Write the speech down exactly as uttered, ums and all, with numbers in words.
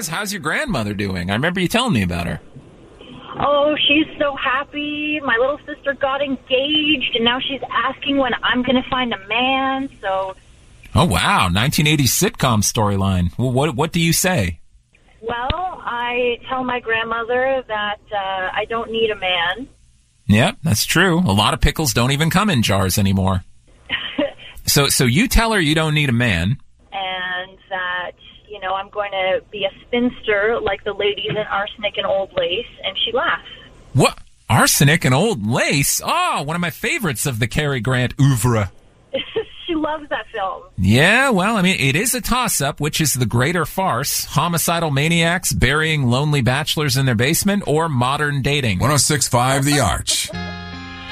how's how's your grandmother doing? I remember you telling me about her. Oh, she's so happy. My little sister got engaged, and now she's asking when I'm going to find a man, so... Oh, wow. nineteen eighties sitcom storyline. Well, what what do you say? Well, I tell my grandmother that uh, I don't need a man. Yeah, that's true. A lot of pickles don't even come in jars anymore. so so you tell her you don't need a man. And that, you know, I'm going to be a spinster like the ladies in Arsenic and Old Lace, and she laughs. What? Arsenic and Old Lace? Oh, one of my favorites of the Cary Grant oeuvre. She loves that film. Yeah, well, I mean, it is a toss-up. Which is the greater farce? Homicidal maniacs burying lonely bachelors in their basement, or modern dating? one oh six point five The Arch.